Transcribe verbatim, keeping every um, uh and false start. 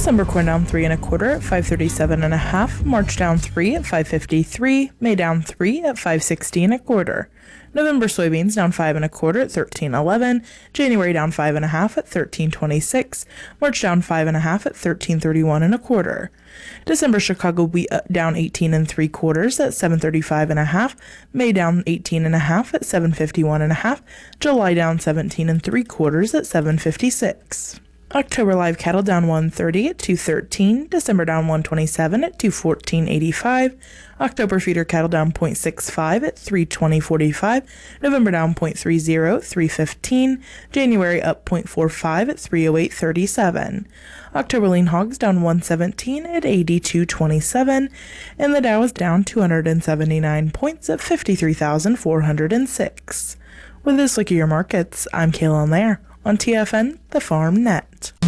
December corn down three and a quarter at five thirty-seven and a half. March down three at five fifty-three. May down three at five sixty and a quarter. November soybeans down five and a quarter at thirteen eleven. January down five and a half at thirteen twenty-six. March down five and a half at thirteen thirty-one and a quarter. December Chicago wheat down eighteen and three quarters at seven thirty-five and a half. May down eighteen and a half at seven fifty-one and a half. July down seventeen and three quarters at seven fifty-six. October live cattle down one thirty at two thirteen. December down one twenty-seven at two fourteen eighty-five. October feeder cattle down zero point six five at three twenty forty-five. November down zero point three zero at three fifteen. January up zero point four five at three oh eight thirty-seven. October lean hogs down one seventeen at eighty-two twenty-seven. And the Dow is down two hundred seventy-nine points at fifty-three thousand four hundred six. With this look at your markets, I'm Kaylin Lair on T F N, the Farm Net.